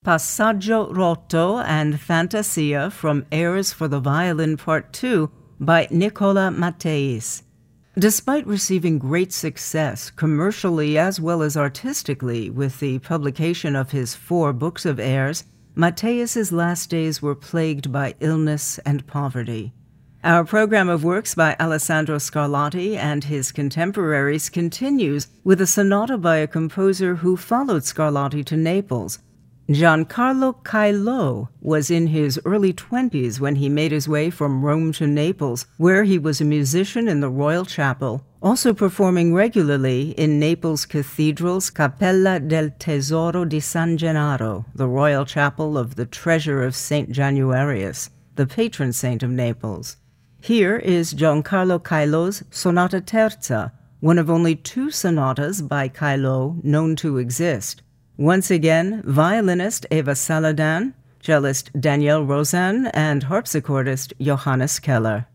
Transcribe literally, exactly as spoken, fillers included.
Passaggio Rotto and Fantasia from Airs for the Violin Part two by Nicola Matteis. Despite receiving great success commercially as well as artistically with the publication of his four books of airs, Matteis's last days were plagued by illness and poverty. Our program of works by Alessandro Scarlatti and his contemporaries continues with a sonata by a composer who followed Scarlatti to Naples. Giancarlo Caillo was in his early twenties when he made his way from Rome to Naples, where he was a musician in the Royal Chapel, also performing regularly in Naples Cathedral's Cappella del Tesoro di San Gennaro, the Royal Chapel of the Treasure of Saint Januarius, the patron saint of Naples. Here is Giancarlo Caillo's Sonata Terza, one of only two sonatas by Caillo known to exist. Once again, violinist Eva Saladin, cellist Danielle Rosen, and harpsichordist Johannes Keller.